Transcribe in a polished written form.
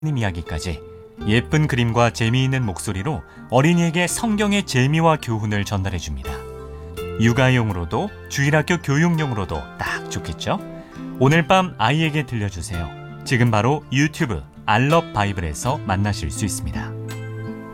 하나님 이야기까지 예쁜 그림과 재미있는 목소리로 어린이에게 성경의 재미와 교훈을 전달해 줍니다. 육아용으로도 주일학교 교육용으로도 딱 좋겠죠? 오늘 밤 아이에게 들려주세요. 지금 바로 유튜브 알럽 바이블에서 만나실 수 있습니다.